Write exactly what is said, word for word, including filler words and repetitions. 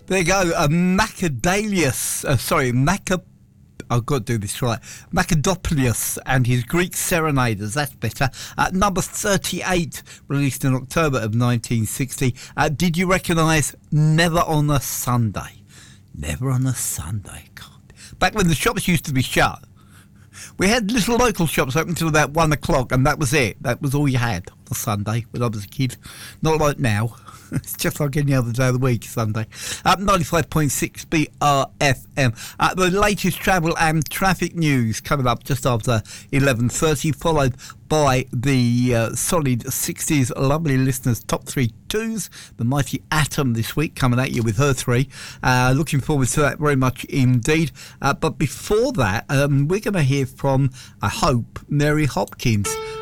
There you go. Uh, Macadalius, uh, sorry, Maca. I've got to do this right. Macadopoulos and his Greek Serenaders. That's better. Uh, number thirty-eight, released in October of nineteen sixty. Uh, did you recognise Never on a Sunday? Never on a Sunday. God. Back when the shops used to be shut, we had little local shops open until about one o'clock, and that was it. That was all you had on a Sunday when I was a kid. Not like now. It's just like any other day of the week, Sunday. Uh, ninety-five point six B R F M. Uh, the latest travel and traffic news coming up just after eleven thirty, followed by the uh, solid sixties lovely listeners' top three twos. The mighty Atom this week coming at you with her three. Uh, looking forward to that very much indeed. Uh, but before that, um, we're going to hear from, I hope, Mary Hopkins.